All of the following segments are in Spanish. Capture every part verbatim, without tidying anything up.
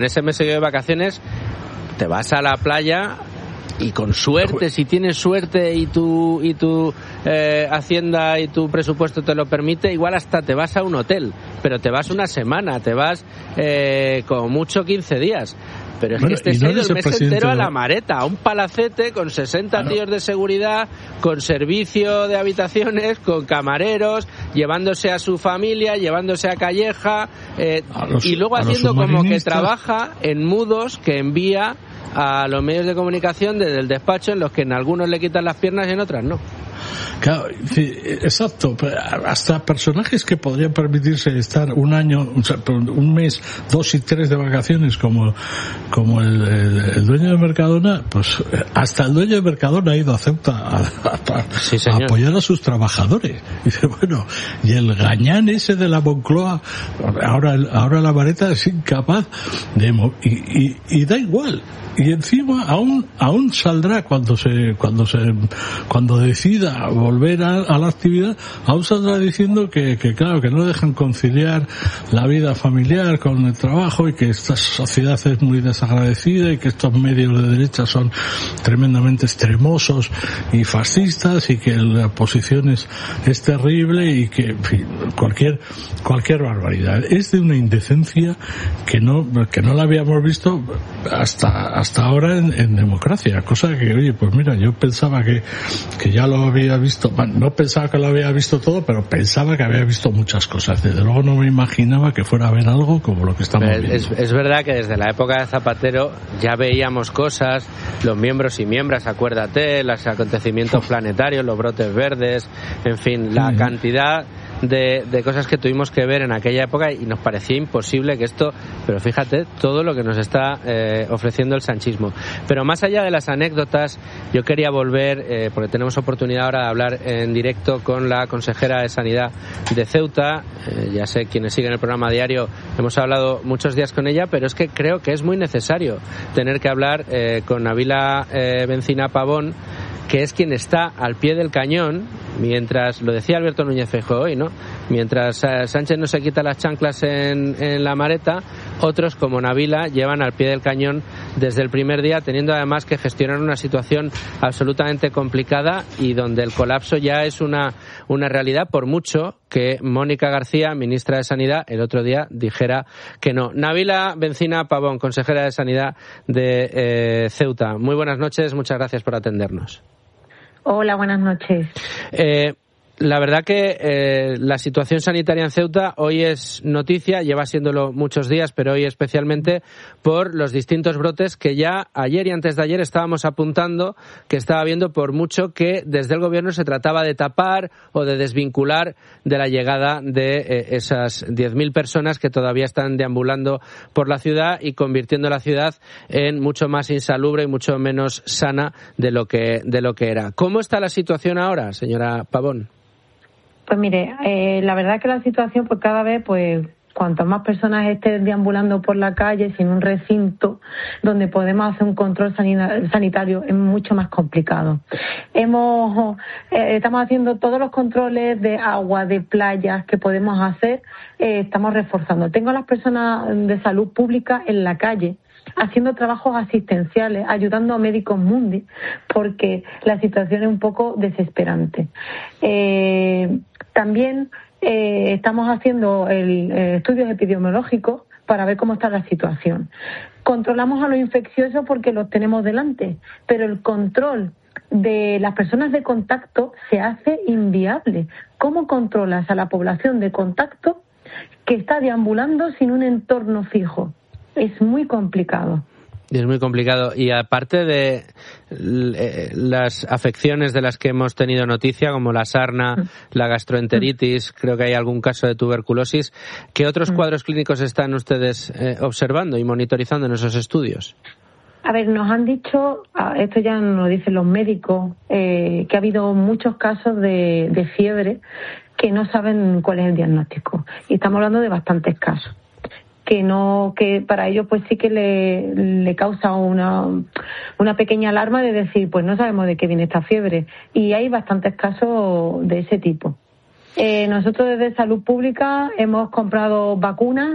En ese mes de vacaciones te vas a la playa y con suerte, si tienes suerte y tu y tu eh, hacienda y tu presupuesto te lo permite, igual hasta te vas a un hotel, pero te vas una semana, te vas eh, como mucho quince días. Pero es bueno, que este se ha ido el mes presidente... entero a la Mareta, a un palacete con sesenta tíos de seguridad, con servicio de habitaciones, con camareros, llevándose a su familia, llevándose a Calleja, eh, a los, y luego haciendo como que trabaja en mudos que envía a los medios de comunicación desde el despacho, en los que en algunos le quitan las piernas y en otras no. Claro, sí, exacto. Hasta personajes que podrían permitirse estar un año, un mes, dos y tres de vacaciones, como como el, el, el dueño de Mercadona, pues hasta el dueño de Mercadona ha ido a Ceuta a, a, a, sí, a apoyar a sus trabajadores. Y dice, bueno, y el gañán ese de la Moncloa, ahora ahora la Mareta es incapaz de y, y, y da igual. Y encima aún aún saldrá cuando se cuando se cuando decida volver a, a la actividad, aún saldrá diciendo que, que claro, que no dejan conciliar la vida familiar con el trabajo y que esta sociedad es muy desagradecida y que estos medios de derecha son tremendamente extremosos y fascistas y que la oposición es, es terrible y que, en fin, cualquier cualquier barbaridad. Es de una indecencia que no que no la habíamos visto hasta hasta ahora en, en democracia, cosa que, oye, pues mira, yo pensaba que, que ya lo había visto, bueno, no pensaba que lo había visto todo, pero pensaba que había visto muchas cosas. Desde luego no me imaginaba que fuera a ver algo como lo que estamos es, viendo. Es, es verdad que desde la época de Zapatero ya veíamos cosas, los miembros y miembros, acuérdate, los acontecimientos planetarios, los brotes verdes, en fin, la sí. cantidad de, de cosas que tuvimos que ver en aquella época, y nos parecía imposible que esto, pero fíjate todo lo que nos está eh, ofreciendo el sanchismo. Pero más allá de las anécdotas, yo quería volver, eh, porque tenemos oportunidad ahora de hablar en directo con la consejera de Sanidad de Ceuta. Eh, ya sé, quienes siguen el programa diario, hemos hablado muchos días con ella, pero es que creo que es muy necesario tener que hablar eh, con Nabila eh, Bencina Pavón, que es quien está al pie del cañón, mientras, lo decía Alberto Núñez Feijóo hoy, ¿no? Mientras eh, Sánchez no se quita las chanclas en, en la Mareta, otros como Nabila llevan al pie del cañón desde el primer día, teniendo además que gestionar una situación absolutamente complicada y donde el colapso ya es una, una realidad, por mucho que Mónica García, ministra de Sanidad, el otro día dijera que no. Nabila Bencina Pavón, consejera de Sanidad de eh, Ceuta. Muy buenas noches, muchas gracias por atendernos. Hola, buenas noches. Eh, la verdad que eh, la situación sanitaria en Ceuta hoy es noticia, lleva siéndolo muchos días, pero hoy especialmente por los distintos brotes que ya ayer y antes de ayer estábamos apuntando que estaba habiendo, por mucho que desde el gobierno se trataba de tapar o de desvincular de la llegada de eh, esas diez mil personas que todavía están deambulando por la ciudad y convirtiendo la ciudad en mucho más insalubre y mucho menos sana de lo que, de lo que era. ¿Cómo está la situación ahora, señora Pavón? Pues mire, eh, la verdad que la situación, pues cada vez, pues cuanto más personas estén deambulando por la calle sin un recinto donde podemos hacer un control sanitario, es mucho más complicado. Hemos, eh, estamos haciendo todos los controles de agua, de playas que podemos hacer, eh, estamos reforzando. Tengo a las personas de salud pública en la calle haciendo trabajos asistenciales, ayudando a Médicos Mundi, porque la situación es un poco desesperante. Eh, también eh, estamos haciendo el, eh, estudios epidemiológicos para ver cómo está la situación. Controlamos a los infecciosos porque los tenemos delante, pero el control de las personas de contacto se hace inviable. ¿Cómo controlas a la población de contacto que está deambulando sin un entorno fijo? Es muy complicado. Es muy complicado. Y aparte de las afecciones de las que hemos tenido noticia, como la sarna, la gastroenteritis, creo que hay algún caso de tuberculosis, ¿qué otros cuadros clínicos están ustedes eh, observando y monitorizando en esos estudios? A ver, nos han dicho, esto ya nos lo dicen los médicos, eh, que ha habido muchos casos de, de fiebre que no saben cuál es el diagnóstico. Y estamos hablando de bastantes casos. que no que para ellos pues sí que le, le causa una una pequeña alarma de decir, pues no sabemos de qué viene esta fiebre, y hay bastantes casos de ese tipo. Eh, nosotros desde Salud Pública hemos comprado vacunas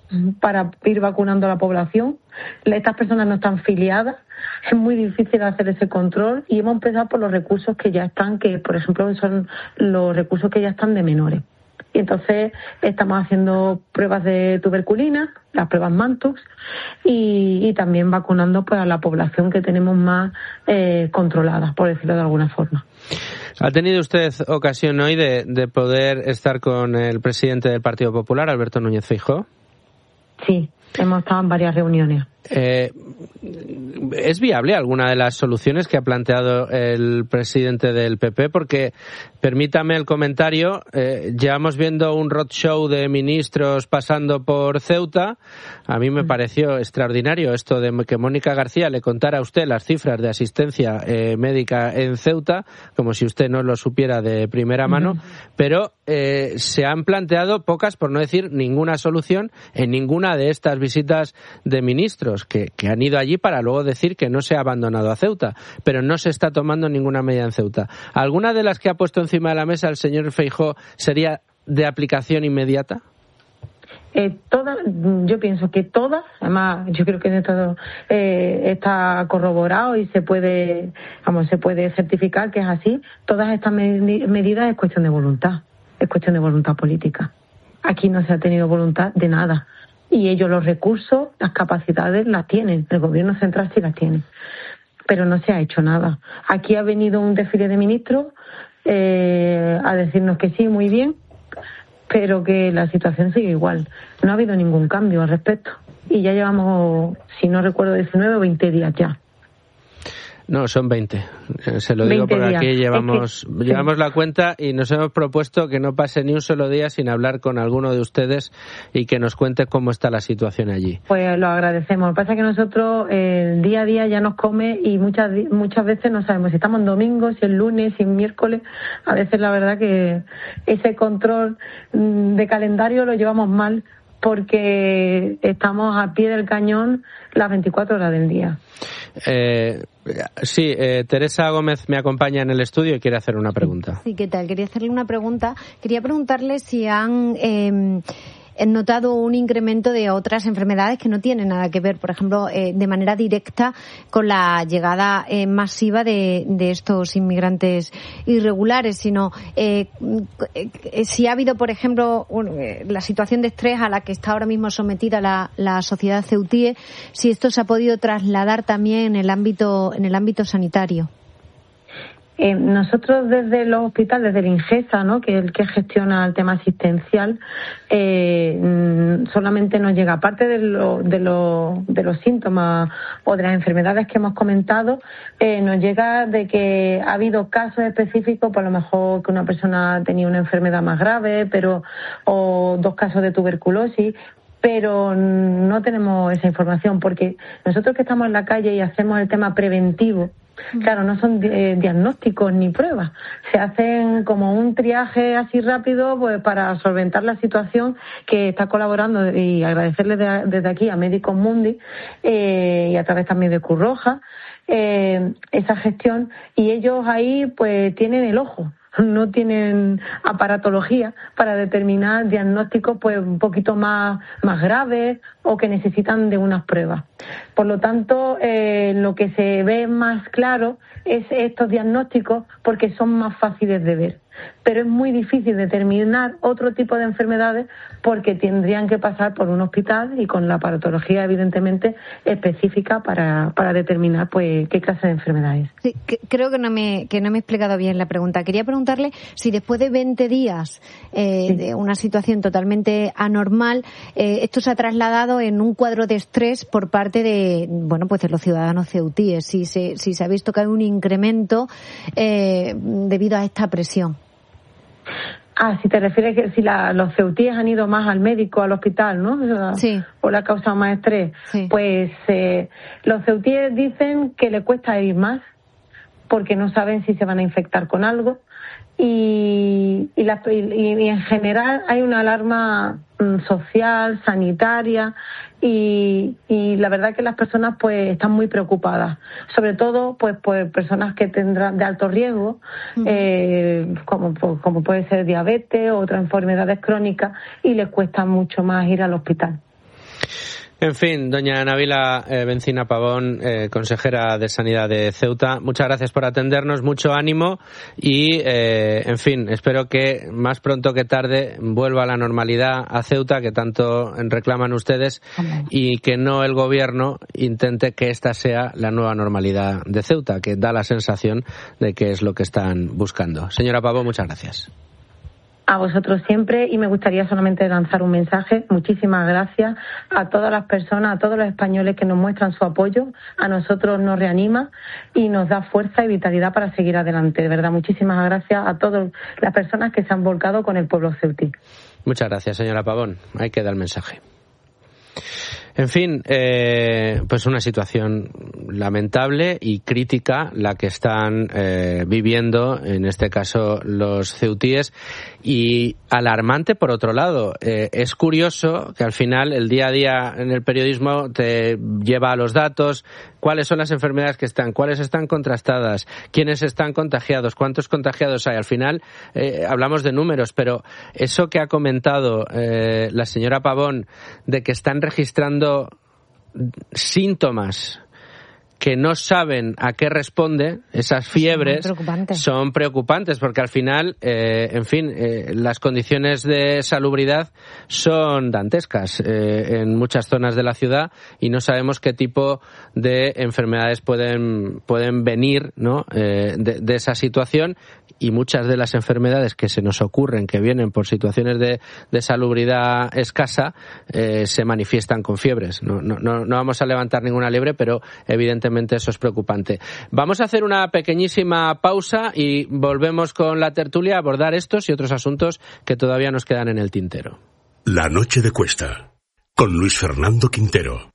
para ir vacunando a la población. Estas personas no están filiadas, es muy difícil hacer ese control y hemos empezado por los recursos que ya están, que por ejemplo son los recursos que ya están de menores. Y entonces estamos haciendo pruebas de tuberculina, las pruebas Mantux, y, y también vacunando pues a la población que tenemos más eh, controlada, por decirlo de alguna forma. ¿Ha tenido usted ocasión hoy de, de poder estar con el presidente del Partido Popular, Alberto Núñez Feijóo? Sí, hemos estado en varias reuniones. Eh, ¿Es viable alguna de las soluciones que ha planteado el presidente del P P? Porque, permítame el comentario, eh, llevamos viendo un roadshow de ministros pasando por Ceuta. A mí me pareció extraordinario esto de que Mónica García le contara a usted las cifras de asistencia eh, médica en Ceuta, como si usted no lo supiera de primera mano, uh-huh. pero eh, se han planteado pocas, por no decir ninguna solución, en ninguna de estas visitas de ministros. Que, que han ido allí para luego decir que no se ha abandonado a Ceuta, pero no se está tomando ninguna medida en Ceuta. ¿Alguna de las que ha puesto encima de la mesa el señor Feijóo sería de aplicación inmediata? Eh, todas, yo pienso que todas, además yo creo que en esto eh, está corroborado y se puede, vamos, se puede certificar que es así. Todas estas med- medidas es cuestión de voluntad, es cuestión de voluntad política. Aquí no se ha tenido voluntad de nada. Y ellos los recursos, las capacidades las tienen, el gobierno central sí las tiene, pero no se ha hecho nada. Aquí ha venido un desfile de ministros eh, a decirnos que sí, muy bien, pero que la situación sigue igual. No ha habido ningún cambio al respecto y ya llevamos, si no recuerdo, diecinueve o veinte días ya. No, son veinte. Se lo digo porque aquí llevamos, es que, llevamos sí. la cuenta y nos hemos propuesto que no pase ni un solo día sin hablar con alguno de ustedes y que nos cuente cómo está la situación allí. Pues lo agradecemos. Lo que pasa es que nosotros eh, el día a día ya nos come y muchas muchas veces no sabemos si estamos en domingo, si es lunes, si es miércoles. A veces la verdad que ese control de calendario lo llevamos mal porque estamos a pie del cañón las veinticuatro horas del día. Eh, sí, eh, Teresa Gómez me acompaña en el estudio y quiere hacer una pregunta. Sí, ¿qué tal? Quería hacerle una pregunta. Quería preguntarle si han eh, notado un incremento de otras enfermedades que no tienen nada que ver, por ejemplo, eh, de manera directa con la llegada eh, masiva de, de estos inmigrantes irregulares, sino eh, eh, si ha habido, por ejemplo, un, eh, la situación de estrés a la que está ahora mismo sometida la, la sociedad ceutíe, si esto se ha podido trasladar también en el ámbito, en el ámbito sanitario. Eh, nosotros desde los hospitales, desde el INGESA, ¿no?, que es el que gestiona el tema asistencial, eh, solamente nos llega, aparte de, lo, de, lo, de los síntomas o de las enfermedades que hemos comentado, eh, nos llega de que ha habido casos específicos, por lo mejor que una persona tenía una enfermedad más grave, pero o dos casos de tuberculosis, pero no tenemos esa información porque nosotros que estamos en la calle y hacemos el tema preventivo, claro, no son eh, diagnósticos ni pruebas. Se hacen como un triaje así rápido pues para solventar la situación, que está colaborando, y agradecerle de, desde aquí a Médicos Mundi eh, y a través también de Cruz Roja eh, esa gestión, y ellos ahí pues tienen el ojo. No tienen aparatología para determinar diagnósticos pues un poquito más, más graves o que necesitan de unas pruebas. Por lo tanto, eh, lo que se ve más claro es estos diagnósticos porque son más fáciles de ver. Pero es muy difícil determinar otro tipo de enfermedades porque tendrían que pasar por un hospital y con la aparatología evidentemente específica para, para determinar pues qué clase de enfermedad es. Sí, que, creo que no me que no me he explicado bien la pregunta. Quería preguntarle si después de veinte días eh, sí. de una situación totalmente anormal, eh, esto se ha trasladado en un cuadro de estrés por parte de bueno pues de los ciudadanos ceutíes, si se, si se ha visto que hay un incremento eh, debido a esta presión. Ah, si te refieres que si la, los ceutíes han ido más al médico, al hospital, ¿no? Sí. O le ha causado más estrés. Sí. Pues eh, los ceutíes dicen que le cuesta ir más porque no saben si se van a infectar con algo y, y, la, y, y en general hay una alarma mm, social, sanitaria y, y la verdad que las personas pues están muy preocupadas, sobre todo pues pues personas que tendrán de alto riesgo, uh-huh. eh, como, como puede ser diabetes o otras enfermedades crónicas, y les cuesta mucho más ir al hospital. En fin, doña Nabila eh, Bencina Pavón, eh, consejera de Sanidad de Ceuta, muchas gracias por atendernos, mucho ánimo y, eh, en fin, espero que más pronto que tarde vuelva la normalidad a Ceuta, que tanto reclaman ustedes, Amén. Y que no el gobierno intente que esta sea la nueva normalidad de Ceuta, que da la sensación de que es lo que están buscando. Señora Pavón, muchas gracias. A vosotros siempre, y me gustaría solamente lanzar un mensaje. Muchísimas gracias a todas las personas, a todos los españoles que nos muestran su apoyo. A nosotros nos reanima y nos da fuerza y vitalidad para seguir adelante. De verdad, muchísimas gracias a todas las personas que se han volcado con el pueblo ceutí. Muchas gracias, señora Pavón. Ahí queda el mensaje. En fin, eh, pues una situación lamentable y crítica la que están eh, viviendo, en este caso, los ceutíes, y alarmante por otro lado. Eh, es curioso que al final el día a día en el periodismo te lleva a los datos, cuáles son las enfermedades que están, cuáles están contrastadas, quiénes están contagiados, cuántos contagiados hay. Al final eh, hablamos de números, pero eso que ha comentado eh, la señora Pavón de que están registrando síntomas que no saben a qué responde, esas fiebres son preocupantes, son preocupantes porque al final, eh, en fin, eh, las condiciones de salubridad son dantescas eh, en muchas zonas de la ciudad y no sabemos qué tipo de enfermedades pueden pueden venir, ¿no? eh, de, de esa situación. Y muchas de las enfermedades que se nos ocurren, que vienen por situaciones de, de salubridad escasa, eh, se manifiestan con fiebres. No, no, no, no vamos a levantar ninguna liebre, pero evidentemente eso es preocupante. Vamos a hacer una pequeñísima pausa y volvemos con la tertulia a abordar estos y otros asuntos que todavía nos quedan en el tintero. La noche de Cuesta, con Luis Fernando Quintero.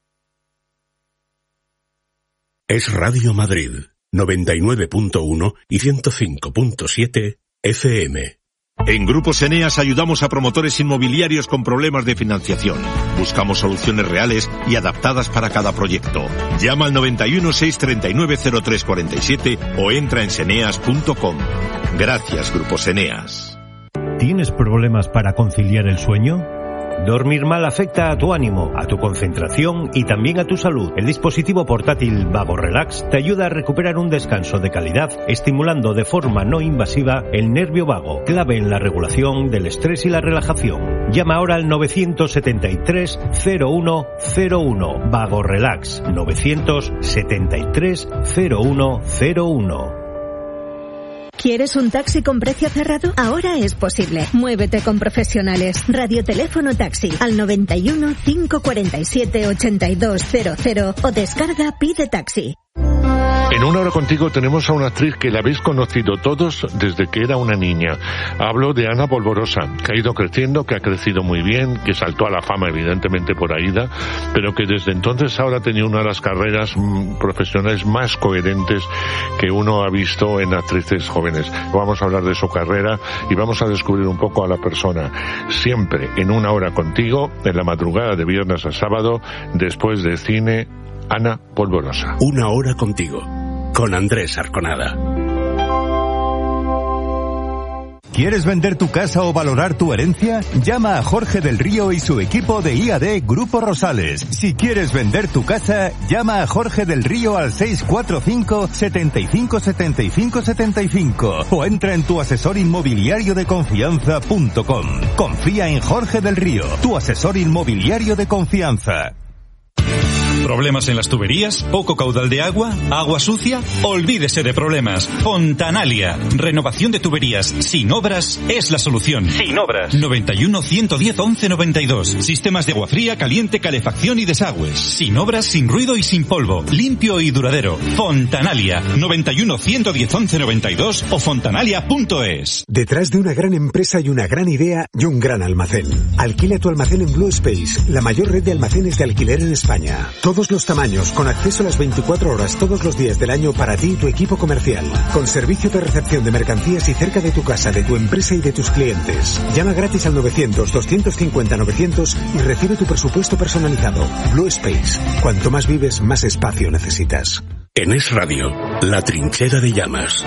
Es Radio Madrid. noventa y nueve punto uno y ciento cinco punto siete F M. En Grupos Eneas ayudamos a promotores inmobiliarios con problemas de financiación. Buscamos soluciones reales y adaptadas para cada proyecto. Llama al noventa y uno, seiscientos treinta y nueve, cero tres cuarenta y siete o entra en seneas punto com. Gracias, Grupos Eneas. ¿Tienes problemas para conciliar el sueño? Dormir mal afecta a tu ánimo, a tu concentración y también a tu salud. El dispositivo portátil Vago Relax te ayuda a recuperar un descanso de calidad, estimulando de forma no invasiva el nervio vago, clave en la regulación del estrés y la relajación. Llama ahora al novecientos setenta y tres, cero uno cero uno. Vago Relax, novecientos setenta y tres, cero uno cero uno. ¿Quieres un taxi con precio cerrado? Ahora es posible. Muévete con profesionales. Radioteléfono Taxi al noventa y uno, cinco cuarenta y siete, ochenta y dos cero cero o descarga Pide Taxi. En Una Hora Contigo tenemos a una actriz que la habéis conocido todos desde que era una niña. Hablo de Ana Polvorosa, que ha ido creciendo, que ha crecido muy bien, que saltó a la fama evidentemente por Aída, pero que desde entonces ahora ha tenido una de las carreras mm, profesionales más coherentes que uno ha visto en actrices jóvenes. Vamos a hablar de su carrera y vamos a descubrir un poco a la persona. Siempre en Una Hora Contigo, en la madrugada de viernes a sábado, después de cine, Ana Polvorosa. Una Hora Contigo, con Andrés Arconada. ¿Quieres vender tu casa o valorar tu herencia? Llama a Jorge del Río y su equipo de I A D Grupo Rosales. Si quieres vender tu casa, llama a Jorge del Río al seis cuatro cinco, setenta y cinco, setenta y cinco, setenta y cinco o entra en tu asesor inmobiliario de confianza punto com. Confía en Jorge del Río, tu asesor inmobiliario de confianza. ¿Problemas en las tuberías? ¿Poco caudal de agua? ¿Agua sucia? Olvídese de problemas. Fontanalia. Renovación de tuberías sin obras es la solución. Sin obras. noventa y uno, ciento diez, once noventa y dos. Sistemas de agua fría, caliente, calefacción y desagües. Sin obras, sin ruido y sin polvo. Limpio y duradero. Fontanalia. noventa y uno, ciento diez, once noventa y dos o fontanalia punto es. Detrás de una gran empresa hay una gran idea y un gran almacén. Alquila tu almacén en Blue Space, la mayor red de almacenes de alquiler en España. Todos los tamaños, con acceso a las veinticuatro horas todos los días del año para ti y tu equipo comercial. Con servicio de recepción de mercancías y cerca de tu casa, de tu empresa y de tus clientes. Llama gratis al novecientos, doscientos cincuenta, novecientos y recibe tu presupuesto personalizado. Blue Space. Cuanto más vives, más espacio necesitas. En Es Radio, La Trinchera de Llamas.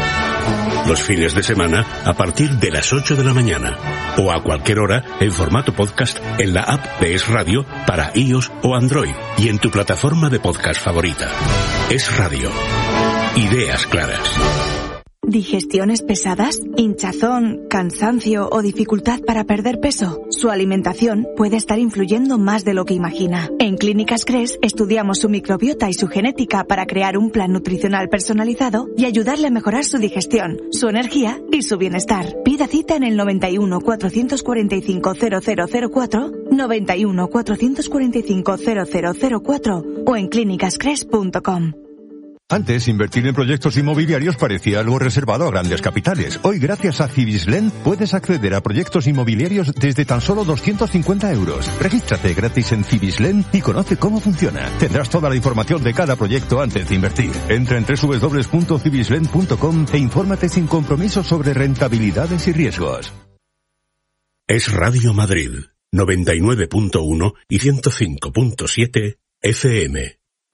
Los fines de semana a partir de las ocho de la mañana. O a cualquier hora en formato podcast en la app de Es Radio para iOS o Android y en tu plataforma de podcast favorita. Es Radio. Ideas claras. ¿Digestiones pesadas? ¿Hinchazón, cansancio o dificultad para perder peso? Su alimentación puede estar influyendo más de lo que imagina. En Clínicas Cres estudiamos su microbiota y su genética para crear un plan nutricional personalizado y ayudarle a mejorar su digestión, su energía y su bienestar. Pida cita en el noventa y uno, cuatrocientos cuarenta y cinco, cero cero cero cuatro, noventa y uno, cuatrocientos cuarenta y cinco, cero cero cero cuatro o en clínicas cres punto com. Antes, invertir en proyectos inmobiliarios parecía algo reservado a grandes capitales. Hoy, gracias a Cibislen, puedes acceder a proyectos inmobiliarios desde tan solo doscientos cincuenta euros. Regístrate gratis en Cibislen y conoce cómo funciona. Tendrás toda la información de cada proyecto antes de invertir. Entra en doble u doble u doble u punto cibislen punto com e infórmate sin compromiso sobre rentabilidades y riesgos. Es Radio Madrid, noventa y nueve punto uno y ciento cinco punto siete F M.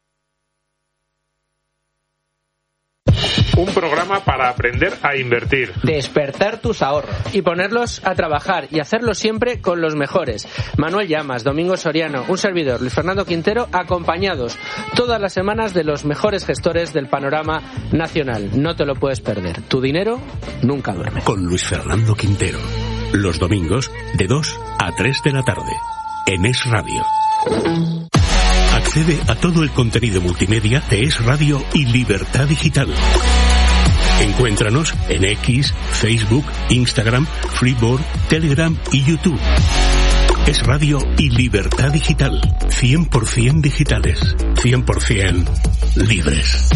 Un programa para aprender a invertir. Despertar tus ahorros. Y ponerlos a trabajar y hacerlo siempre con los mejores. Manuel Llamas, Domingo Soriano, un servidor, Luis Fernando Quintero, acompañados todas las semanas de los mejores gestores del panorama nacional. No te lo puedes perder. Tu dinero nunca duerme. Con Luis Fernando Quintero. Los domingos de dos a tres de la tarde. En Es Radio. Accede a todo el contenido multimedia de Es Radio y Libertad Digital. Encuéntranos en X, Facebook, Instagram, Freeboard, Telegram y YouTube. Es Radio y Libertad Digital. cien por ciento digitales. cien por ciento libres.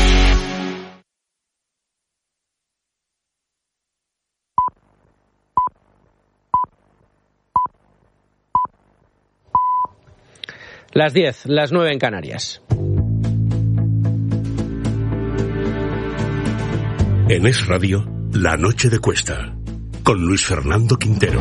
Las diez, las nueve en Canarias. En Es Radio, La Noche de Cuesta, con Luis Fernando Quintero.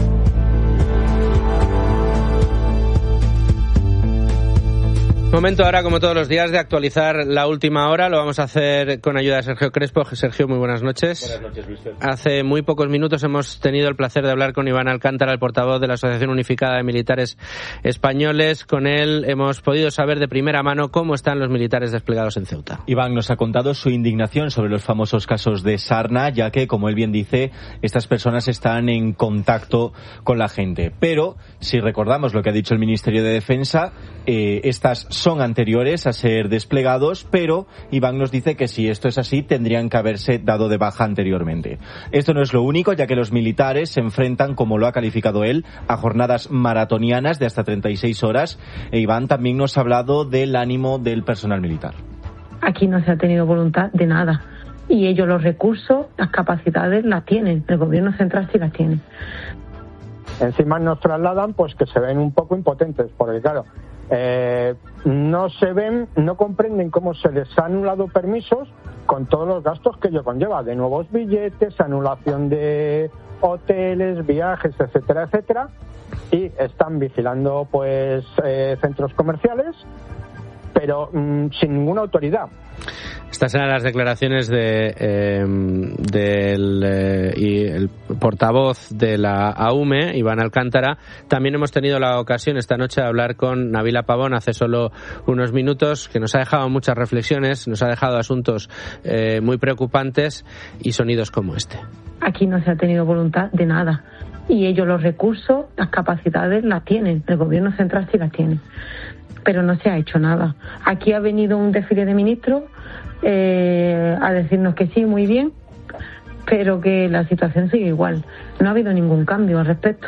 Momento ahora, como todos los días, de actualizar la última hora. Lo vamos a hacer con ayuda de Sergio Crespo. Sergio, muy buenas noches. Buenas noches, Luis. Hace muy pocos minutos hemos tenido el placer de hablar con Iván Alcántara, el portavoz de la Asociación Unificada de Militares Españoles. Con él hemos podido saber de primera mano cómo están los militares desplegados en Ceuta. Iván nos ha contado su indignación sobre los famosos casos de sarna, ya que, como él bien dice, estas personas están en contacto con la gente. Pero, si recordamos lo que ha dicho el Ministerio de Defensa, eh, estas son anteriores a ser desplegados, pero Iván nos dice que si esto es así, tendrían que haberse dado de baja anteriormente. Esto no es lo único, ya que los militares se enfrentan, como lo ha calificado él, a jornadas maratonianas de hasta treinta y seis horas. E Iván también nos ha hablado del ánimo del personal militar. Aquí no se ha tenido voluntad de nada. Y ellos los recursos, las capacidades las tienen. El gobierno central sí las tiene. Encima nos trasladan pues que se ven un poco impotentes, porque claro, eh, no se ven, no comprenden cómo se les ha anulado permisos con todos los gastos que ello conlleva, de nuevos billetes, anulación de hoteles, viajes, etcétera, etcétera, y están vigilando pues eh, centros comerciales, pero mmm, sin ninguna autoridad. Estas eran las declaraciones de eh, del eh, y el portavoz de la A U M E, Iván Alcántara. También hemos tenido la ocasión esta noche de hablar con Nabila Pavón hace solo unos minutos, que nos ha dejado muchas reflexiones, nos ha dejado asuntos eh, muy preocupantes y sonidos como este. Aquí no se ha tenido voluntad de nada. Y ellos los recursos, las capacidades las tienen. El gobierno central sí las tiene. Pero no se ha hecho nada. Aquí ha venido un desfile de ministros eh, a decirnos que sí, muy bien, pero que la situación sigue igual. No ha habido ningún cambio al respecto.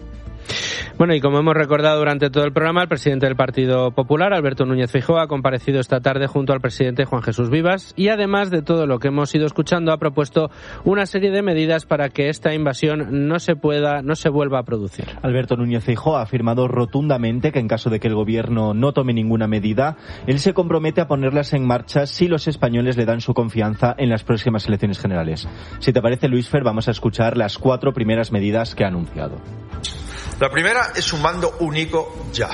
Bueno, y como hemos recordado durante todo el programa, el presidente del Partido Popular, Alberto Núñez Feijóo, ha comparecido esta tarde junto al presidente Juan Jesús Vivas y, además de todo lo que hemos ido escuchando, ha propuesto una serie de medidas para que esta invasión no se pueda, no se vuelva a producir. Alberto Núñez Feijóo ha afirmado rotundamente que en caso de que el gobierno no tome ninguna medida, él se compromete a ponerlas en marcha si los españoles le dan su confianza en las próximas elecciones generales. Si te parece, Luis Fer, vamos a escuchar las cuatro primeras medidas que ha anunciado. La primera es un mando único ya.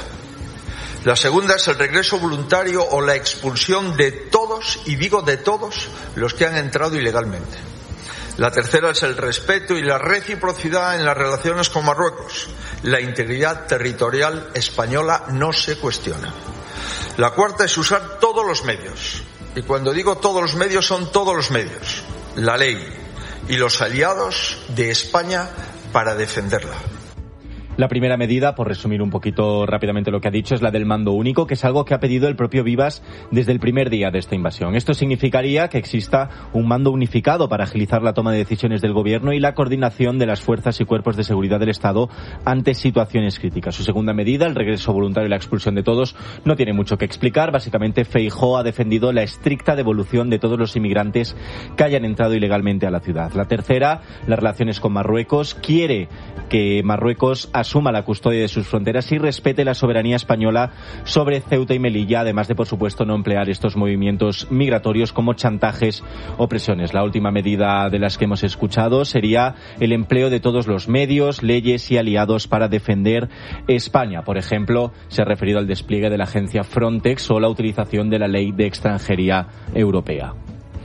La segunda es el regreso voluntario o la expulsión de todos, y digo de todos, los que han entrado ilegalmente. La tercera es el respeto y la reciprocidad en las relaciones con Marruecos. La integridad territorial española no se cuestiona. La cuarta es usar todos los medios. Y cuando digo todos los medios, son todos los medios. La ley y los aliados de España para defenderla. La primera medida, por resumir un poquito rápidamente lo que ha dicho, es la del mando único, que es algo que ha pedido el propio Vivas desde el primer día de esta invasión. Esto significaría que exista un mando unificado para agilizar la toma de decisiones del gobierno y la coordinación de las fuerzas y cuerpos de seguridad del Estado ante situaciones críticas. Su segunda medida, el regreso voluntario y la expulsión de todos, no tiene mucho que explicar. Básicamente, Feijóo ha defendido la estricta devolución de todos los inmigrantes que hayan entrado ilegalmente a la ciudad. La tercera, las relaciones con Marruecos. Quiere que Marruecos asuma la custodia de sus fronteras y respete la soberanía española sobre Ceuta y Melilla, además de, por supuesto, no emplear estos movimientos migratorios como chantajes o presiones. La última medida de las que hemos escuchado sería el empleo de todos los medios, leyes y aliados para defender España. Por ejemplo, se ha referido al despliegue de la agencia Frontex o la utilización de la Ley de Extranjería Europea.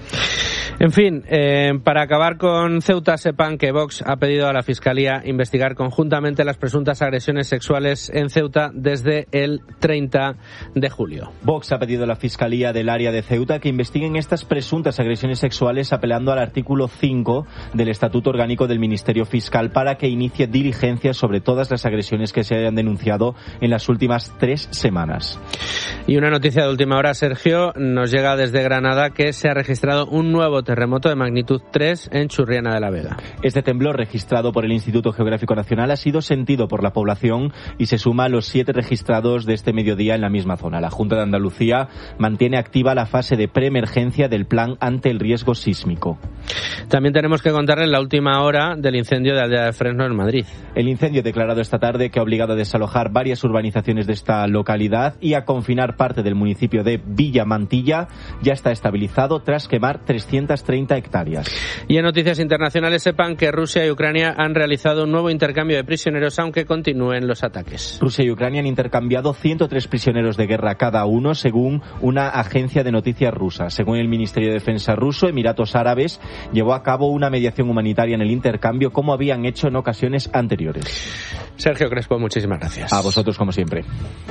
En fin, eh, para acabar con Ceuta, sepan que Vox ha pedido a la Fiscalía investigar conjuntamente las presuntas agresiones sexuales en Ceuta desde el treinta de julio. Vox ha pedido a la Fiscalía del área de Ceuta que investiguen estas presuntas agresiones sexuales apelando al artículo cinco del Estatuto Orgánico del Ministerio Fiscal para que inicie diligencias sobre todas las agresiones que se hayan denunciado en las últimas tres semanas. Y una noticia de última hora, Sergio, nos llega desde Granada que se ha registrado un nuevo terremoto de magnitud tres en Churriana de la Vega. Este temblor, registrado por el Instituto Geográfico Nacional, ha sido sentido por la población y se suma a los siete registrados de este mediodía en la misma zona. La Junta de Andalucía mantiene activa la fase de preemergencia del plan ante el riesgo sísmico. También tenemos que contarles la última hora del incendio de Aldea de Fresno en Madrid. El incendio declarado esta tarde que ha obligado a desalojar varias urbanizaciones de esta localidad y a confinar parte del municipio de Villa Mantilla ya está estabilizado tras quemar trescientas treinta hectáreas. Y en noticias internacionales, sepan que Rusia y Ucrania han realizado un nuevo intercambio de prisioneros, aunque continúen los ataques. Rusia y Ucrania han intercambiado ciento tres prisioneros de guerra cada uno, según una agencia de noticias rusa. Según el Ministerio de Defensa ruso, Emiratos Árabes llevó a cabo una mediación humanitaria en el intercambio, como habían hecho en ocasiones anteriores. Sergio Crespo, muchísimas gracias. A vosotros, como siempre.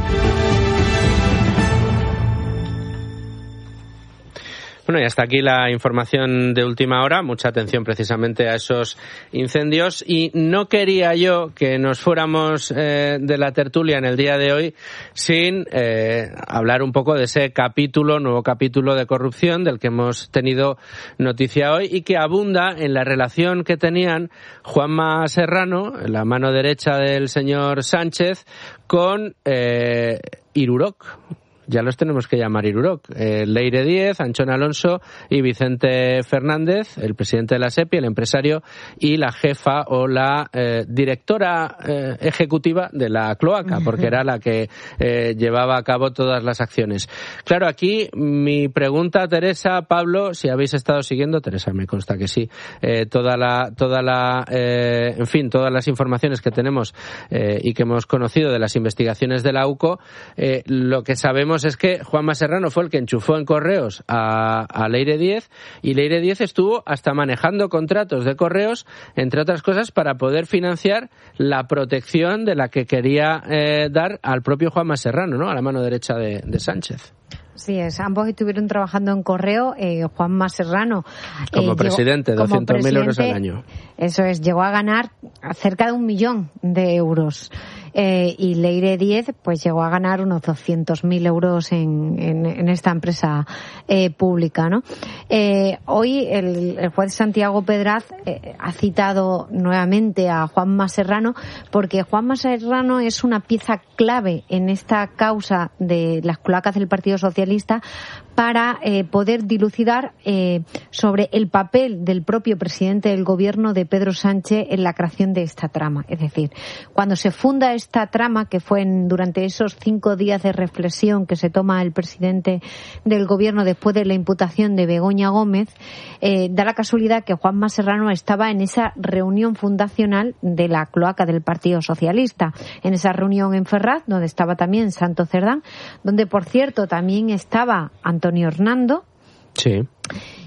Bueno, y hasta aquí la información de última hora. Mucha atención precisamente a esos incendios. Y no quería yo que nos fuéramos eh, de la tertulia en el día de hoy sin eh, hablar un poco de ese capítulo, nuevo capítulo de corrupción del que hemos tenido noticia hoy y que abunda en la relación que tenían Juanma Serrano, la mano derecha del señor Sánchez, con eh, Irurok. Ya los tenemos que llamar Irurok. Eh, Leire Díez, Anchón Alonso y Vicente Fernández, el presidente de la SEPI, el empresario, y la jefa o la eh, directora eh, ejecutiva de la cloaca, porque era la que eh, llevaba a cabo todas las acciones. Claro, aquí mi pregunta, Teresa, Pablo, si habéis estado siguiendo, Teresa, me consta que sí, eh, toda la, toda la, eh, en fin, todas las informaciones que tenemos eh, y que hemos conocido de las investigaciones de la U C O, eh, lo que sabemos es que Juanma Serrano fue el que enchufó en correos a, a Leire Díez, y Leire Díez estuvo hasta manejando contratos de correos, entre otras cosas, para poder financiar la protección de la que quería eh, dar al propio Juanma Serrano, ¿no? A la mano derecha de, de Sánchez. Sí, es, ambos estuvieron trabajando en correo. eh, Juanma Serrano como eh, presidente, llegó, doscientos mil euros al año. Eso es, llegó a ganar cerca de un millón de euros. Eh, y Leire Díez pues llegó a ganar unos doscientos mil euros en, en, en esta empresa eh, pública, ¿no? Eh, hoy el, el juez Santiago Pedraz eh, ha citado nuevamente a Juanma Serrano, porque Juanma Serrano es una pieza clave en esta causa de las cloacas del Partido Socialista para eh, poder dilucidar eh, sobre el papel del propio presidente del gobierno, de Pedro Sánchez, en la creación de esta trama. Es decir, cuando se funda esta trama, que fue en, durante esos cinco días de reflexión que se toma el presidente del gobierno después de la imputación de Begoña Gómez, eh, da la casualidad que Juanma Serrano estaba en esa reunión fundacional de la cloaca del Partido Socialista, en esa reunión en Ferraz, donde estaba también Santos Cerdán, donde, por cierto, también estaba Antonio Hernando. Sí.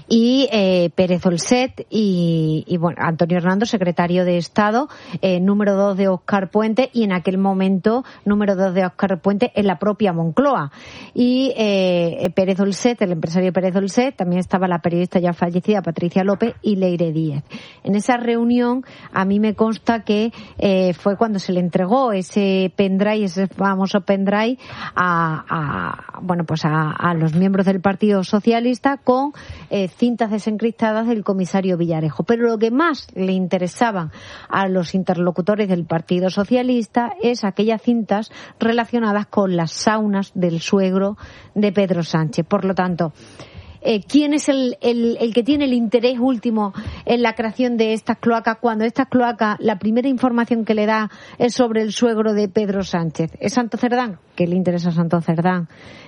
y eh, Pérez Olset y, y bueno, Antonio Hernando, secretario de Estado, eh, número dos de Óscar Puente, y en aquel momento número dos de Óscar Puente en la propia Moncloa. Y eh, Pérez Olset, el empresario Pérez Olset, también estaba la periodista ya fallecida Patricia López y Leire Díez. En esa reunión a mí me consta que eh, fue cuando se le entregó ese pendrive, ese famoso pendrive a, a bueno pues a, a los miembros del Partido Socialista con eh, cintas desencriptadas del comisario Villarejo. Pero lo que más le interesaban a los interlocutores del Partido Socialista es aquellas cintas relacionadas con las saunas del suegro de Pedro Sánchez. Por lo tanto, Eh, ¿quién es el, el, el que tiene el interés último en la creación de estas cloacas cuando estas cloacas, la primera información que le da es sobre el suegro de Pedro Sánchez? ¿Es Santo Cerdán? ¿Qué le interesa a Santo Cerdán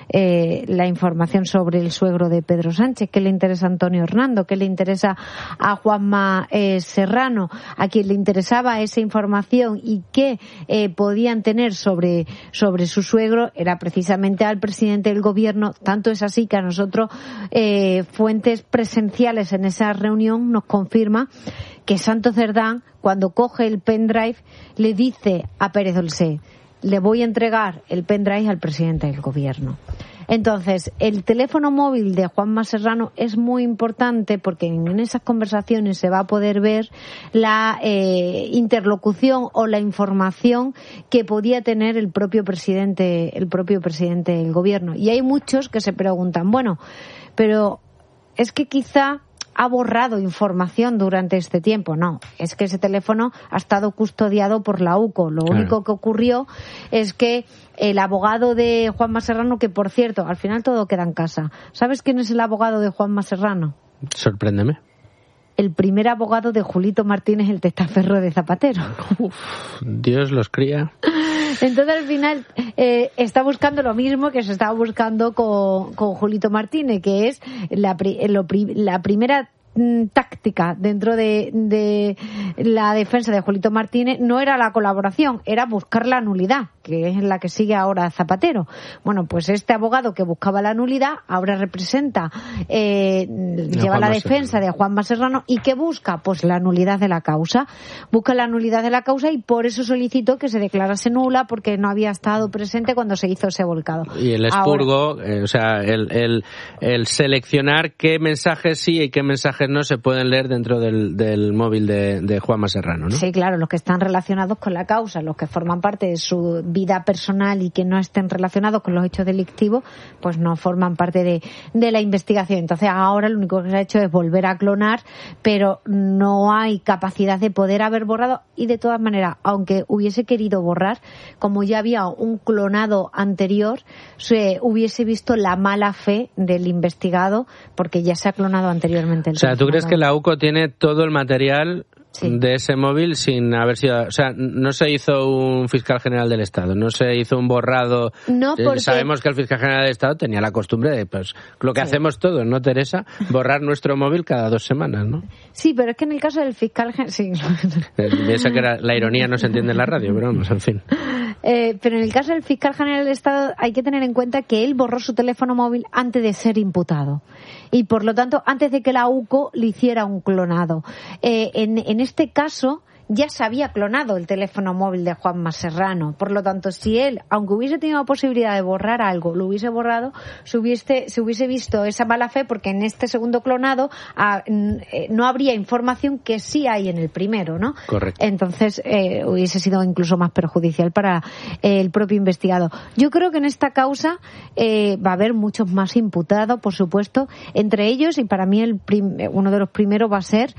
eh, la información sobre el suegro de Pedro Sánchez? ¿Qué le interesa a Antonio Hernando? ¿Qué le interesa a Juanma eh, Serrano? A quien le interesaba esa información y qué eh, podían tener sobre, sobre su suegro era precisamente al presidente del gobierno. Tanto es así que a nosotros eh, fuentes presenciales en esa reunión nos confirma que Santo Cerdán, cuando coge el pendrive, le dice a Pérez Olset: le voy a entregar el pendrive al presidente del gobierno. Entonces, el teléfono móvil de Juanma Serrano es muy importante porque en esas conversaciones se va a poder ver la eh, interlocución o la información que podía tener el propio presidente, el propio presidente del gobierno. Y hay muchos que se preguntan, bueno, pero es que quizá ha borrado información durante este tiempo. No, es que ese teléfono ha estado custodiado por la U C O. Lo claro. único que ocurrió es que el abogado de Juanma Serrano, que por cierto, al final todo queda en casa. ¿Sabes quién es el abogado de Juanma Serrano? Sorpréndeme. El primer abogado de Julito Martínez, el testaferro de Zapatero. Uf, Dios los cría. Entonces al final eh, está buscando lo mismo que se estaba buscando con, con Julito Martínez, que es la, lo, la primera táctica dentro de, de la defensa de Julito Martínez no era la colaboración, era buscar la nulidad, que es la que sigue ahora Zapatero. Bueno, pues este abogado que buscaba la nulidad ahora representa, eh, lleva la defensa de Juanma Serrano. ¿Y qué busca? Pues la nulidad de la causa. Busca la nulidad de la causa y por eso solicitó que se declarase nula, porque no había estado presente cuando se hizo ese volcado. Y el expurgo, eh, o sea, el, el, el seleccionar qué mensajes sí y qué mensajes no se pueden leer dentro del, del móvil de, de Juanma Serrano, ¿no? Sí, claro, los que están relacionados con la causa, los que forman parte de su vida personal y que no estén relacionados con los hechos delictivos, pues no forman parte de, de la investigación. Entonces ahora lo único que se ha hecho es volver a clonar, pero no hay capacidad de poder haber borrado, y de todas maneras, aunque hubiese querido borrar, como ya había un clonado anterior, se hubiese visto la mala fe del investigado, porque ya se ha clonado anteriormente el O sea, ¿tú crees que la U C O tiene todo el material sí. de ese móvil sin haber sido... O sea, no se hizo un fiscal general del Estado, no se hizo un borrado... No, porque... Sabemos que el fiscal general del Estado tenía la costumbre de, pues, lo que sí. hacemos todos, ¿no, Teresa? Borrar nuestro móvil cada dos semanas, ¿no? Sí, pero es que en el caso del fiscal general... Sí. Piensa que era, la ironía no se entiende en la radio, pero vamos, en fin. Eh, pero en el caso del fiscal general del Estado hay que tener en cuenta que él borró su teléfono móvil antes de ser imputado. Y por lo tanto, antes de que la U C O le hiciera un clonado. Eh, en, en este caso, ya se había clonado el teléfono móvil de Juanma Serrano. Por lo tanto, si él, aunque hubiese tenido la posibilidad de borrar algo, lo hubiese borrado, se hubiese, se hubiese visto esa mala fe, porque en este segundo clonado a, eh, no habría información que sí hay en el primero, ¿no? Correcto. Entonces, eh, hubiese sido incluso más perjudicial para eh, el propio investigado. Yo creo que en esta causa eh, va a haber muchos más imputados, por supuesto, entre ellos, y para mí el prim- uno de los primeros va a ser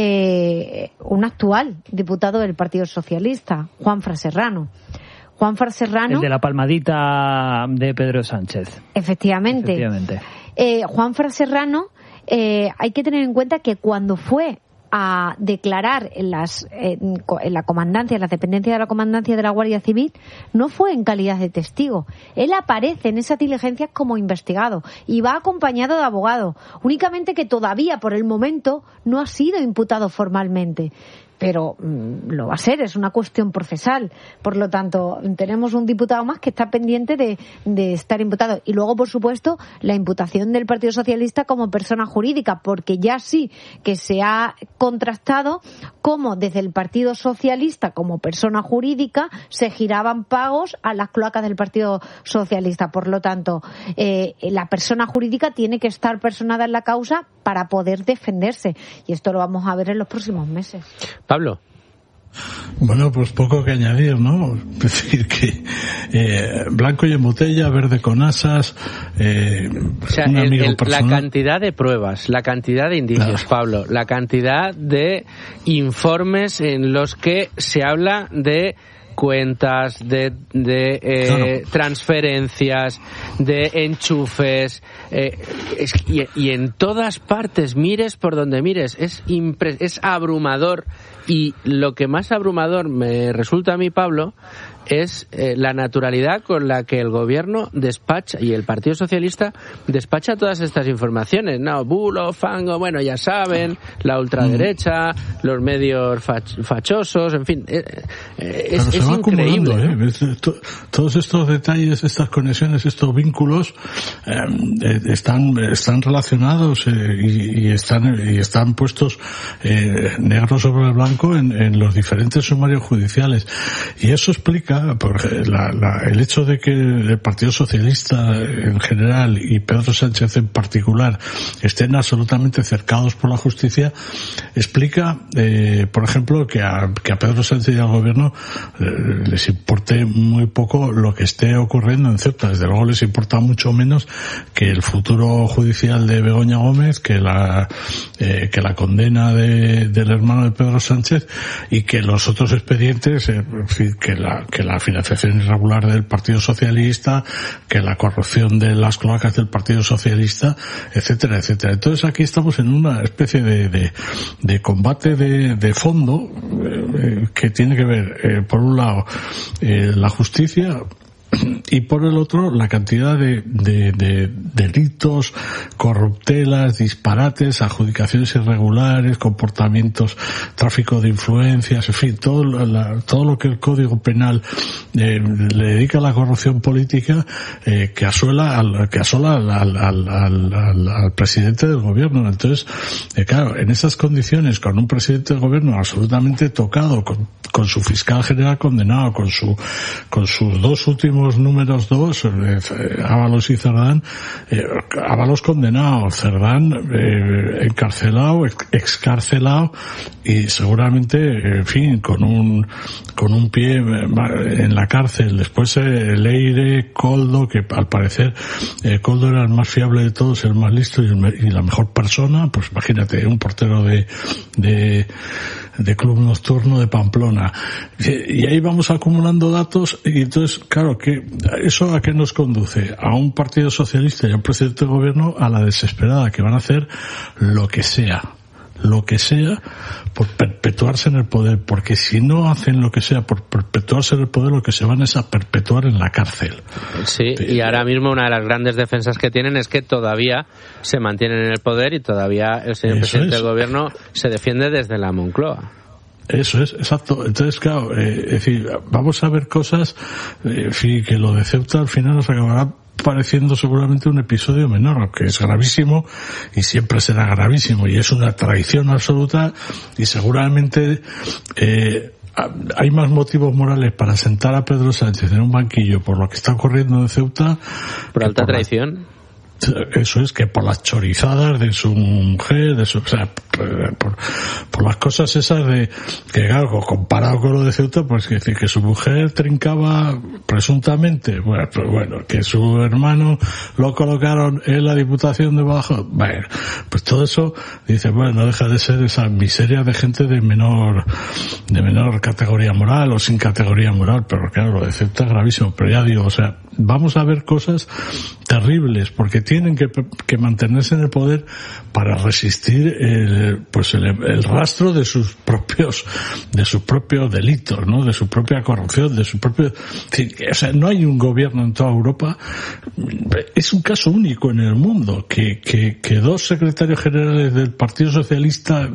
eh, un actual diputado del Partido Socialista, Juanfran Serrano. Juanfran Serrano... El de la palmadita de Pedro Sánchez. Efectivamente. Efectivamente. Eh, Juanfran Serrano, eh, hay que tener en cuenta que cuando fue a declarar en, las, en, en la comandancia, en la dependencia de la comandancia de la Guardia Civil, no fue en calidad de testigo. Él aparece en esas diligencias como investigado y va acompañado de abogado. Únicamente que todavía, por el momento, no ha sido imputado formalmente. pero mmm, lo va a ser, es una cuestión procesal. Por lo tanto, tenemos un diputado más que está pendiente de, de estar imputado. Y luego, por supuesto, la imputación del Partido Socialista como persona jurídica, porque ya sí que se ha contrastado cómo desde el Partido Socialista como persona jurídica se giraban pagos a las cloacas del Partido Socialista. Por lo tanto, eh, la persona jurídica tiene que estar personada en la causa para poder defenderse. Y esto lo vamos a ver en los próximos meses. Pablo. Bueno, pues poco que añadir, ¿no? Es decir, que eh, blanco y en botella, verde con asas, eh, o sea, un el, amigo el, personal. la cantidad de pruebas, la cantidad de indicios, claro. Pablo, la cantidad de informes en los que se habla de cuentas, de, de eh, claro. transferencias, de enchufes, eh, es, y, y en todas partes, mires por donde mires, es impre- es abrumador. Y lo que más abrumador me resulta a mí, Pablo, es eh, la naturalidad con la que el gobierno despacha y el Partido Socialista despacha todas estas informaciones. No, bulo, fango, bueno, ya saben, la ultraderecha, mm. los medios fach- fachosos, en fin, eh, eh, es, es increíble. ¿eh? Todos estos detalles, estas conexiones, estos vínculos eh, están están relacionados eh, y, y están y están puestos eh, negro sobre blanco en, en los diferentes sumarios judiciales, y eso explica porque la, la, el hecho de que el Partido Socialista en general y Pedro Sánchez en particular estén absolutamente cercados por la justicia explica, eh, por ejemplo, que a, que a Pedro Sánchez y al gobierno eh, les importe muy poco lo que esté ocurriendo en Ceuta. Desde luego les importa mucho menos que el futuro judicial de Begoña Gómez, que la eh, que la condena de, del hermano de Pedro Sánchez y que los otros expedientes, eh, que la que la financiación irregular del Partido Socialista, que la corrupción de las cloacas del Partido Socialista, etcétera, etcétera. Entonces aquí estamos en una especie de de, de combate de, de fondo eh, que tiene que ver, eh, por un lado, eh, la justicia, y por el otro la cantidad de, de, de delitos, corruptelas, disparates, adjudicaciones irregulares, comportamientos, tráfico de influencias, en fin, todo, la, todo lo que el Código Penal eh, le dedica a la corrupción política, eh, que asuela al, que asola al, al, al, al, al presidente del gobierno. Entonces, eh, claro, en esas condiciones, con un presidente del gobierno absolutamente tocado, con, con su fiscal general condenado, con su con sus dos últimos números dos, eh, Ábalos y Cerdán, eh, Ábalos condenado, Cerdán eh, encarcelado, ex- excarcelado y seguramente, en fin, con un con un pie en la cárcel. Después eh, Leire, Koldo, que al parecer eh, Koldo era el más fiable de todos, el más listo y, el, y la mejor persona, pues imagínate, un portero de de de club nocturno de Pamplona. Y ahí vamos acumulando datos, y entonces, claro, que ¿eso a qué nos conduce? A un Partido Socialista y a un presidente de gobierno a la desesperada, que van a hacer lo que sea, lo que sea por perpetuarse en el poder, porque si no hacen lo que sea por perpetuarse en el poder, lo que se van es a perpetuar en la cárcel. Sí, y ahora mismo una de las grandes defensas que tienen es que todavía se mantienen en el poder y todavía el señor Eso presidente es. del gobierno se defiende desde la Moncloa. Eso es, exacto. Entonces, claro, eh, es decir, vamos a ver cosas, eh, en fin, que lo de Ceuta al final nos acabará pareciendo seguramente un episodio menor, que es gravísimo y siempre será gravísimo, y es una traición absoluta, y seguramente eh, hay más motivos morales para sentar a Pedro Sánchez en un banquillo por lo que está ocurriendo en Ceuta. ¿Por alta traición? Eso es, que por las chorizadas de su mujer, de su, o sea, por, por las cosas esas de que, claro, comparado con lo de Ceuta, pues que decir que su mujer trincaba presuntamente, bueno, pues bueno, que su hermano lo colocaron en la Diputación de Badajoz, bueno, pues todo eso, dice, bueno, no deja de ser esa miseria de gente de menor, de menor categoría moral o sin categoría moral, pero claro, lo de Ceuta es gravísimo, pero ya digo, o sea, vamos a ver cosas terribles, porque tienen que, que mantenerse en el poder para resistir el, pues el, el rastro de sus propios de sus propios delitos, ¿no? De su propia corrupción, de su propio, o sea, no hay un gobierno en toda Europa, es un caso único en el mundo que que, que dos secretarios generales del Partido Socialista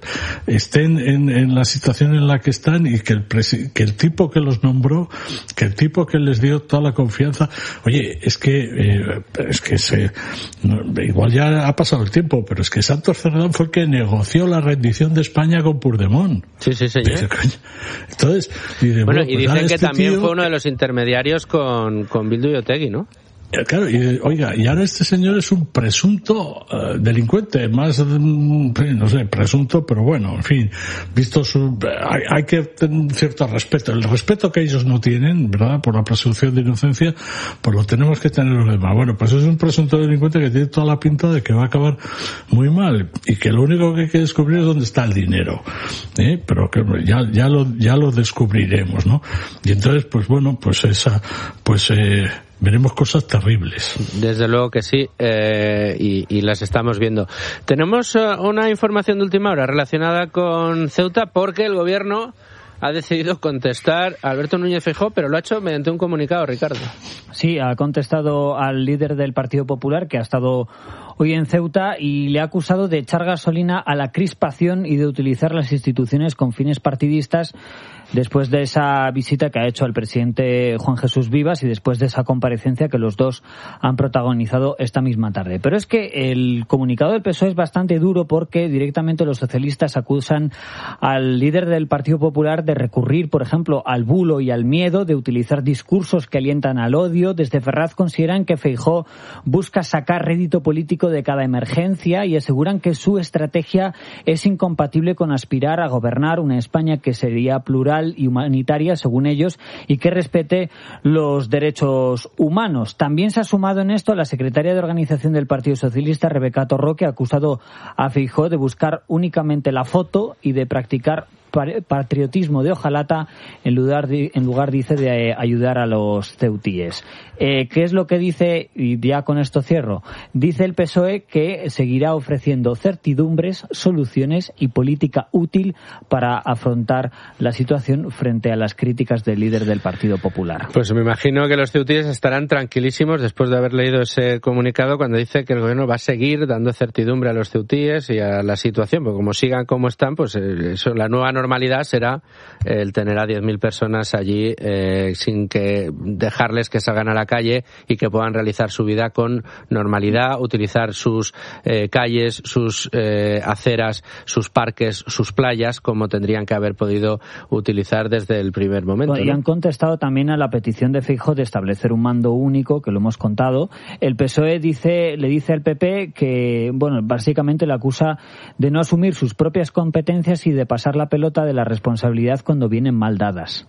estén en, en la situación en la que están y que el que el tipo que los nombró, que el tipo que les dio toda la confianza, oye, es que eh, es que se no, igual ya ha pasado el tiempo, pero es que Santos Cerdán fue el que negoció la rendición de España con Puigdemont. Sí, sí, señor. Entonces, dice, bueno, bueno, y pues dicen que este también tío... fue uno de los intermediarios con, con Bildu y Otegi, ¿no? Claro, y oiga, y ahora este señor es un presunto uh, delincuente, más, um, no sé, presunto, pero bueno, en fin, visto su, hay, hay que tener cierto respeto, el respeto que ellos no tienen, ¿verdad?, por la presunción de inocencia, pues lo tenemos que tener los demás. Bueno, pues es un presunto delincuente que tiene toda la pinta de que va a acabar muy mal, y que lo único que hay que descubrir es dónde está el dinero, ¿eh? Pero que ya, ya lo, ya lo descubriremos, ¿no? Y entonces, pues bueno, pues esa, pues eh, veremos cosas terribles. Desde luego que sí, eh, y, y las estamos viendo. Tenemos uh, una información de última hora relacionada con Ceuta, porque el gobierno ha decidido contestar a Alberto Núñez Feijóo, pero lo ha hecho mediante un comunicado, Ricardo. Sí, ha contestado al líder del Partido Popular, que ha estado hoy en Ceuta, y le ha acusado de echar gasolina a la crispación y de utilizar las instituciones con fines partidistas, después de esa visita que ha hecho el presidente Juan Jesús Vivas y después de esa comparecencia que los dos han protagonizado esta misma tarde. Pero es que el comunicado del P S O E es bastante duro, porque directamente los socialistas acusan al líder del Partido Popular de recurrir, por ejemplo, al bulo y al miedo, de utilizar discursos que alientan al odio. Desde Ferraz consideran que Feijóo busca sacar rédito político de cada emergencia y aseguran que su estrategia es incompatible con aspirar a gobernar una España que sería plural y humanitaria, según ellos, y que respete los derechos humanos. También se ha sumado en esto la secretaria de Organización del Partido Socialista, Rebeca Torró, que ha acusado a Feijóo de buscar únicamente la foto y de practicar patriotismo de hojalata en lugar, de, en lugar dice, de ayudar a los ceutíes. Eh, ¿Qué es lo que dice? Y ya con esto cierro. Dice el P S O E que seguirá ofreciendo certidumbres, soluciones y política útil para afrontar la situación frente a las críticas del líder del Partido Popular. Pues me imagino que los ceutíes estarán tranquilísimos después de haber leído ese comunicado, cuando dice que el gobierno va a seguir dando certidumbre a los ceutíes y a la situación, porque como sigan como están, pues eso, la nueva normalidad será el tener a diez mil personas allí eh, sin que dejarles que salgan a la calle y que puedan realizar su vida con normalidad, utilizar sus eh, calles, sus eh, aceras, sus parques, sus playas, como tendrían que haber podido utilizar desde el primer momento. Bueno, y ¿no? han contestado también a la petición de Feijóo de establecer un mando único, que lo hemos contado. El P S O E dice, le dice al P P que, bueno, básicamente le acusa de no asumir sus propias competencias y de pasar la pelota de la responsabilidad cuando vienen mal dadas.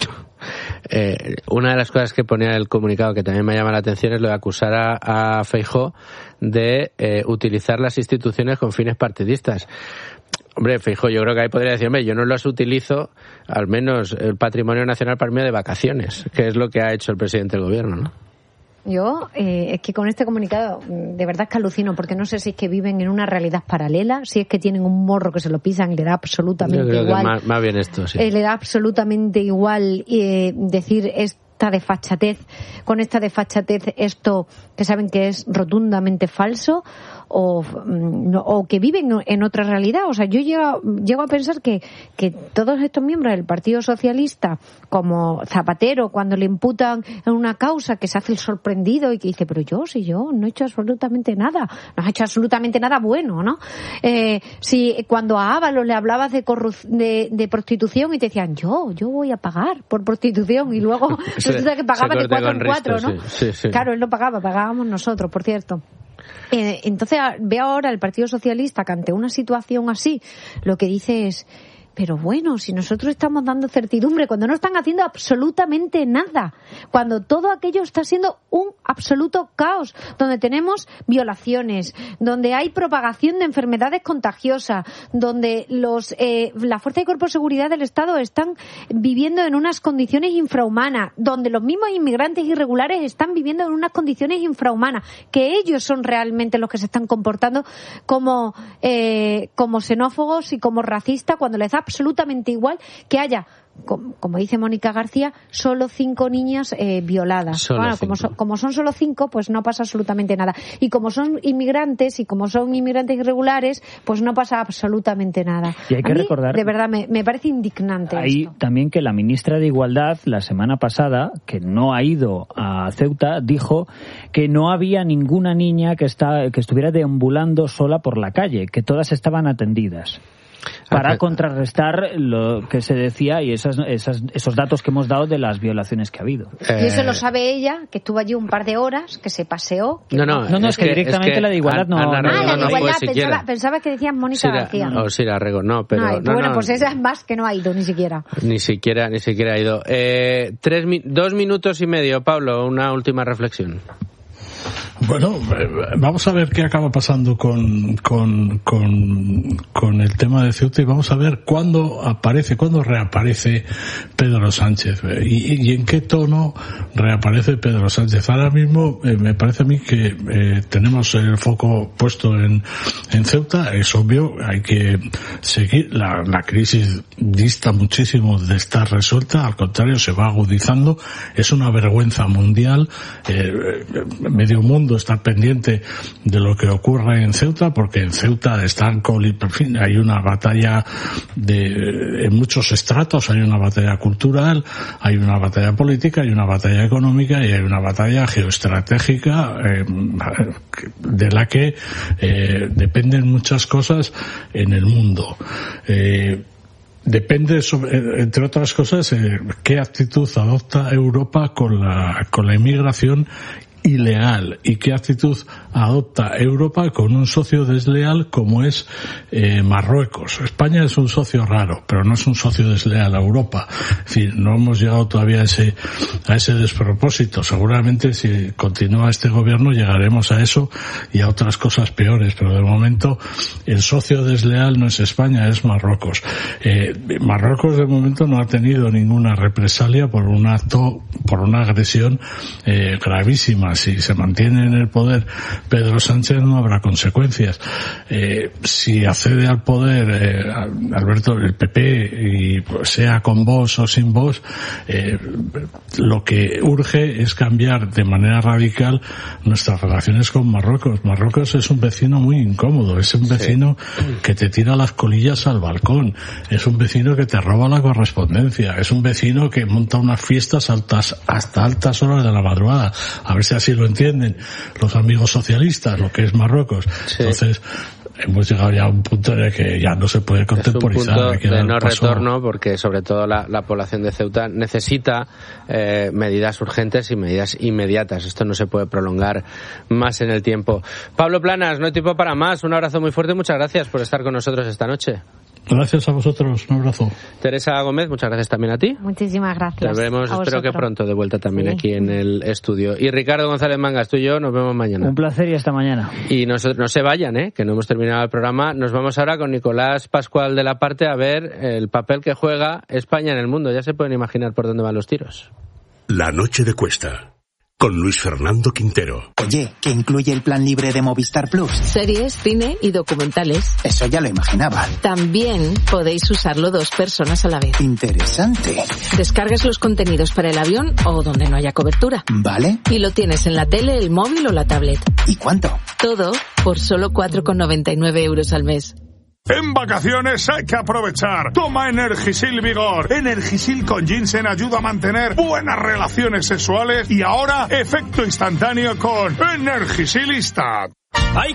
Eh, una de las cosas que ponía el comunicado que también me llama la atención es lo de acusar a, a Feijóo de eh, utilizar las instituciones con fines partidistas. Hombre, Feijóo, yo creo que ahí podría decir, hombre, yo no los utilizo, al menos el patrimonio nacional, para irme de vacaciones, que es lo que ha hecho el presidente del gobierno, ¿no? Yo, eh, es que con este comunicado, de verdad que alucino, porque no sé si es que viven en una realidad paralela, si es que tienen un morro que se lo pisan y le da absolutamente Yo creo igual. Que más, más bien esto, sí. Eh, le da absolutamente igual eh, decir esta desfachatez, con esta desfachatez esto que saben que es rotundamente falso, o, no, o que viven en otra realidad. O sea, yo llego, llego a pensar que, que todos estos miembros del Partido Socialista, como Zapatero, cuando le imputan en una causa, que se hace el sorprendido y que dice, pero yo, si yo no he hecho absolutamente nada, no he hecho absolutamente nada bueno, ¿no? Eh, si cuando a Ábalos le hablabas de, corru- de, de prostitución y te decían, yo, yo voy a pagar por prostitución, y luego resulta que pagaba de cuatro en cuatro, ¿no? Sí, sí, sí. Claro, él no pagaba, pagábamos nosotros, por cierto. Eh, entonces veo ahora el Partido Socialista que ante una situación así lo que dice es, Pero bueno, si nosotros estamos dando certidumbre, cuando no están haciendo absolutamente nada, cuando todo aquello está siendo un absoluto caos, donde tenemos violaciones, donde hay propagación de enfermedades contagiosas, donde los eh, la Fuerza y Cuerpo de Seguridad del Estado están viviendo en unas condiciones infrahumanas, donde los mismos inmigrantes irregulares están viviendo en unas condiciones infrahumanas, que ellos son realmente los que se están comportando como, eh, como xenófobos y como racistas, cuando les da absolutamente igual que haya, como, como dice Mónica García, solo cinco niñas eh, violadas. Solo bueno, cinco. como, so, como son solo cinco, pues no pasa absolutamente nada. Y como son inmigrantes y como son inmigrantes irregulares, pues no pasa absolutamente nada. Y hay que A mí, recordar, de verdad, me, me parece indignante ahí esto. también que la ministra de Igualdad la semana pasada, que no ha ido a Ceuta, dijo que no había ninguna niña que, está, que estuviera deambulando sola por la calle, que todas estaban atendidas. Para contrarrestar lo que se decía y esas, esas, esos datos que hemos dado de las violaciones que ha habido. Y eso lo sabe ella, que estuvo allí un par de horas, que se paseó. Que no, no, no, no, es que, es que directamente es que la de igualdad no... Ana, no, ah, la de no igualdad, pensaba, pensaba que decías Mónica Sira, García. No, sí, la rego, no, pero... No, hay, no, bueno, no, pues esa es más que no ha ido, ni siquiera. Ni siquiera, ni siquiera ha ido. Eh, tres, dos minutos y medio, Pablo, una última reflexión. Bueno, vamos a ver qué acaba pasando con, con, con, con el tema de Ceuta y vamos a ver cuándo aparece, cuándo reaparece Pedro Sánchez y, y en qué tono reaparece Pedro Sánchez. Ahora mismo eh, me parece a mí que eh, tenemos el foco puesto en, en Ceuta, es obvio, hay que seguir, la, la crisis dista muchísimo de estar resuelta, al contrario se va agudizando, es una vergüenza mundial, eh, medio mundo estar pendiente de lo que ocurre en Ceuta, porque en Ceuta están con, en fin, hay una batalla de, en muchos estratos, hay una batalla cultural, hay una batalla política, hay una batalla económica y hay una batalla geoestratégica eh, de la que eh, dependen muchas cosas en el mundo. Eh, Depende, sobre, entre otras cosas, eh, qué actitud adopta Europa con la, con la inmigración ilegal y qué actitud adopta Europa con un socio desleal como es eh, Marruecos. España es un socio raro, pero no es un socio desleal a Europa. Es decir, no hemos llegado todavía a ese, a ese despropósito. Seguramente si continúa este gobierno llegaremos a eso y a otras cosas peores, pero de momento el socio desleal no es España, es Marruecos. Eh, Marruecos de momento no ha tenido ninguna represalia por un acto, por una agresión eh, gravísima. Si se mantiene en el poder Pedro Sánchez no habrá consecuencias. Eh, si accede al poder eh, Alberto, el P P, y pues, sea con Vox o sin Vox, eh, lo que urge es cambiar de manera radical nuestras relaciones con Marruecos. Marruecos es un vecino muy incómodo, es un vecino sí. que te tira las colillas al balcón, es un vecino que te roba la correspondencia, es un vecino que monta unas fiestas altas, hasta altas horas de la madrugada. A ver si así lo entienden los amigos socialistas, lo que es Marruecos. Sí. Entonces, hemos llegado ya a un punto en el que ya no se puede contemporizar. Es un punto de no retorno, porque sobre todo la, la población de Ceuta necesita eh, medidas urgentes y medidas inmediatas. Esto no se puede prolongar más en el tiempo. Pablo Planas, no hay tiempo para más. Un abrazo muy fuerte y muchas gracias por estar con nosotros esta noche. Gracias a vosotros, un abrazo. Teresa Gómez, muchas gracias también a ti. Muchísimas gracias. Nos vemos, espero vosotros. que pronto de vuelta también sí. aquí en el estudio. Y Ricardo González Mangas, tú y yo nos vemos mañana. Un placer y hasta mañana. Y no, no se vayan, ¿eh? que no hemos terminado el programa. Nos vamos ahora con Nicolás Pascual de la Parte a ver el papel que juega España en el mundo. Ya se pueden imaginar por dónde van los tiros. La noche de Cuesta. Con Luis Fernando Quintero. Oye, ¿qué incluye el plan libre de Movistar Plus? Series, cine y documentales. Eso ya lo imaginaba. También podéis usarlo dos personas a la vez. Interesante. Descargas los contenidos para el avión o donde no haya cobertura. Vale. Y lo tienes en la tele, el móvil o la tablet. ¿Y cuánto? Todo por solo cuatro con noventa y nueve euros al mes. En vacaciones hay que aprovechar. Toma Energisil Vigor. Energisil con ginseng ayuda a mantener buenas relaciones sexuales y ahora efecto instantáneo con Energisilista.